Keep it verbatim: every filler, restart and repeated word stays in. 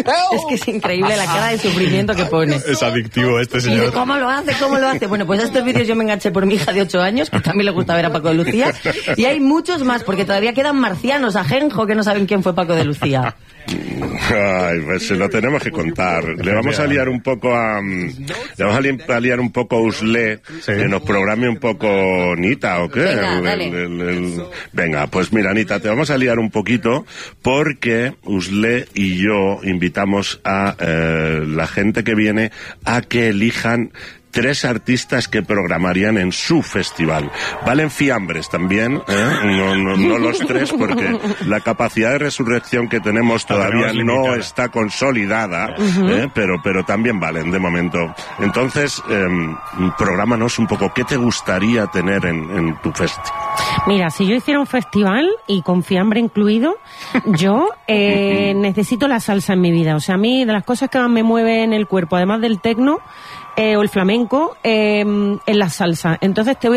Es que es increíble la cara de sufrimiento que pone. Es adictivo este señor. Y ¿cómo lo hace? ¿Cómo lo hace? Bueno, pues a estos vídeos yo me enganché por mi hija de ocho años, que también le gusta ver a Paco de Lucía. Y hay muchos más, porque todavía quedan marcianos, ajenjo, que no saben quién fue Paco de Lucía. Ay, pues se lo tenemos que contar. Le vamos a liar un poco a... Le vamos a, li a liar un poco a Usle, sí. Que nos programe un poco Nita, ¿o qué? Venga, el, dale. el, el, el... Venga, pues mira, Nita, te vamos a liar un poquito porque Usle y yo invitamos a eh, la gente que viene a que elijan tres artistas que programarían en su festival. Valen fiambres también, ¿eh? no, no, no los tres, porque la capacidad de resurrección que tenemos todavía no está consolidada, uh-huh. ¿eh? pero, pero también valen de momento. Entonces, eh, prográmanos un poco, ¿qué te gustaría tener en, en tu festival? Mira, si yo hiciera un festival y con fiambre incluido, yo eh, necesito la salsa en mi vida. O sea, a mí, de las cosas que más me mueven el cuerpo, además del tecno, Eh, o el flamenco, eh, en la salsa. Entonces te voy